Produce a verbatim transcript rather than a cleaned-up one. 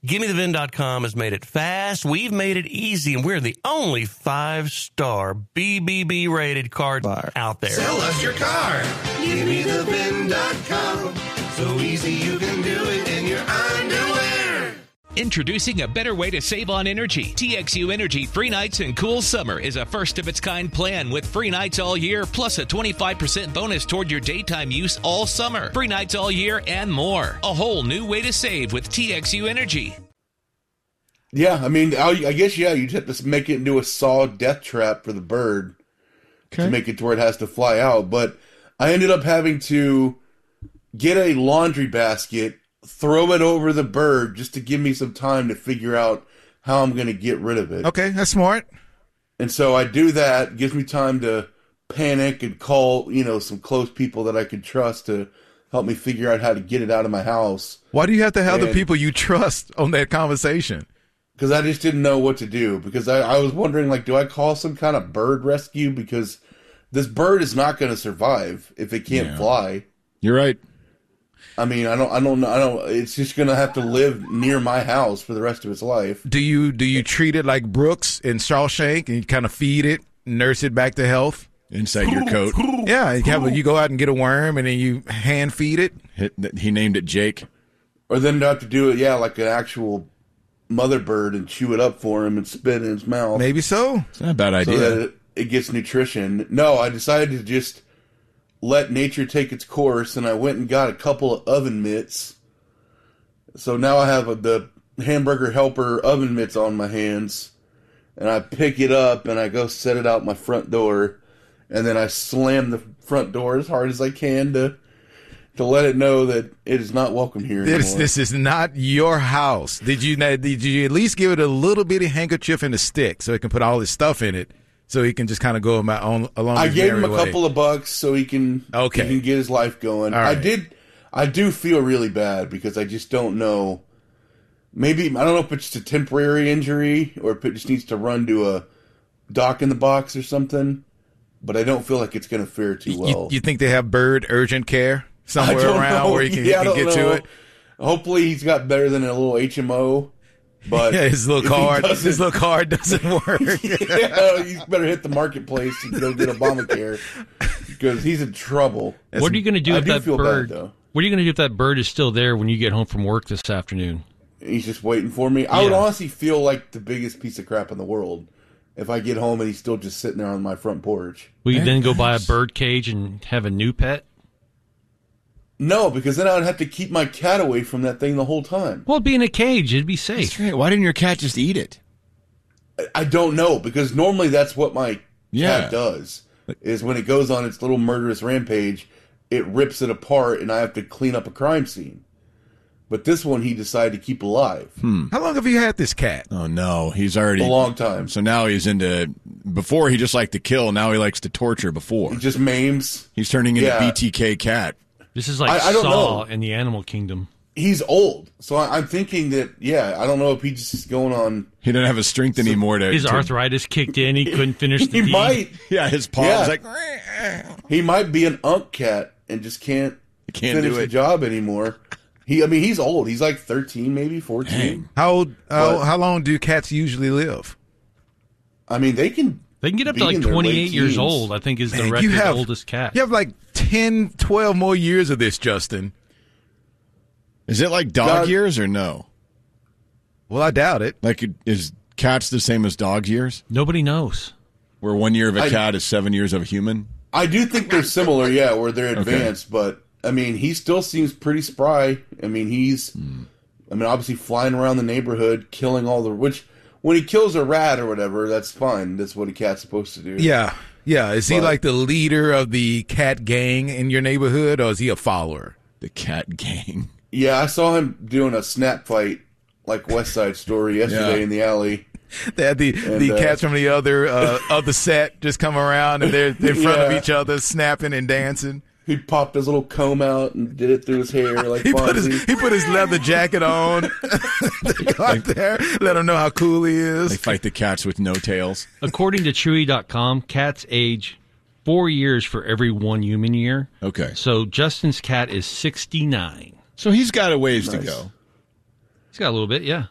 Gimme The Vin dot com has made it fast. We've made it easy, and we're the only five-star B B B rated car buyer out there. Sell us your car. Gimme The Vin dot com. So easy you can do it in your underwear. Introducing a better way to save on energy. T X U Energy Free Nights and Cool Summer is a first-of-its-kind plan with free nights all year, plus a twenty-five percent bonus toward your daytime use all summer. Free nights all year and more. A whole new way to save with T X U Energy. Yeah, I mean, I, I guess, yeah, you'd have to make it into a saw death trap for the bird okay. to make it to where it has to fly out. But I ended up having to get a laundry basket, throw it over the bird just to give me some time to figure out how I'm going to get rid of it. Okay, that's smart. And so I do that. It gives me time to panic and call, you know, some close people that I could trust to help me figure out how to get it out of my house. Why do you have to have and, the people you trust on that conversation? Because I just didn't know what to do. Because I, I was wondering, like, do I call some kind of bird rescue? Because this bird is not going to survive if it can't yeah. fly. You're right. I mean, I don't, I don't know. I don't. It's just gonna have to live near my house for the rest of its life. Do you do you treat it like Brooks in Shawshank, and you kind of feed it, nurse it back to health inside your coat? Yeah, you, have, you go out and get a worm, and then you hand feed it. He named it Jake. Or then you have to do it, yeah, like an actual mother bird and chew it up for him and spit in his mouth. Maybe so. It's not a bad idea. So that it, it gets nutrition. No, I decided to just let nature take its course, and I went and got a couple of oven mitts. So now I have a, the Hamburger Helper oven mitts on my hands, and I pick it up and I go set it out my front door, and then I slam the front door as hard as I can to to let it know that it is not welcome here anymore. This, this is not your house. Did you did you at least give it a little bitty handkerchief and a stick so it can put all his stuff in it? So he can just kind of go on, along. I his gave him a way. couple of bucks so he can okay. he can get his life going. Right. I did, I do feel really bad because I just don't know. Maybe I don't know if it's just a temporary injury or if it just needs to run to a doc in the box or something. But I don't feel like it's going to fare too well. You, you think they have bird urgent care somewhere around know. where he can, yeah, he can get know. to it? Hopefully, he's got better than a little H M O. But yeah, his little card, his little card doesn't work. Yeah, you better hit the marketplace and go get Obamacare because he's in trouble. That's, what are you going to do I if do that feel bird? Bad, what are you going to do if that bird is still there when you get home from work this afternoon? He's just waiting for me. I yeah. would honestly feel like the biggest piece of crap in the world if I get home and he's still just sitting there on my front porch. Will you Very then go nice. buy a bird cage and have a new pet? No, because then I would have to keep my cat away from that thing the whole time. Well, it'd be in a cage. It'd be safe. That's right. Why didn't your cat just eat it? I, I don't know, because normally that's what my yeah. cat does, is when it goes on its little murderous rampage, it rips it apart, and I have to clean up a crime scene. But this one he decided to keep alive. Hmm. How long have you had this cat? Oh, no. He's already... A long time. So now he's into... Before, he just liked to kill. Now he likes to torture before. He just maims. He's turning into yeah. B T K cat. This is like I, I don't Saw know. in the animal kingdom. He's old, so I, I'm thinking that, yeah, I don't know if he's just going on... He doesn't have his strength so, anymore to... His to, arthritis kicked in. He couldn't finish the He deed. might. Yeah, his paw yeah. is like... He might be an unk cat and just can't, can't finish do it. the job anymore. He, I mean, he's old. He's like thirteen, maybe fourteen. Dang. How old? How, But, how long do cats usually live? I mean, they can... They can get up be to like in their twenty-eight late years teens. old, I think, is the Man, record you have, oldest cat. You have like ten, twelve more years of this, Justin. Is it like dog God. years or no? Well, I doubt it. Like, is cats the same as dog years? Nobody knows. Where one year of a I, cat is seven years of a human? I do think they're similar, yeah, where they're advanced, okay. But, I mean, he still seems pretty spry. I mean, he's, hmm. I mean, obviously flying around the neighborhood, killing all the, which, when he kills a rat or whatever, that's fine. That's what a cat's supposed to do. Yeah, yeah. Is but, he like the leader of the cat gang in your neighborhood, or is he a follower? The cat gang. Yeah, I saw him doing a snap fight, like West Side Story, yesterday yeah. in the alley. They had the, and, the uh, cats from the other uh, other set just come around, and they're in front yeah. of each other, snapping and dancing. He popped his little comb out and did it through his hair like he, put his, Fonzie. he put his leather jacket on. They go out there, let him know how cool he is. They fight the cats with no tails. According to Chewy dot com, cats age four years for every one human year. Okay. So Justin's cat is sixty-nine. So he's got a ways nice. to go. He's got a little bit, yeah.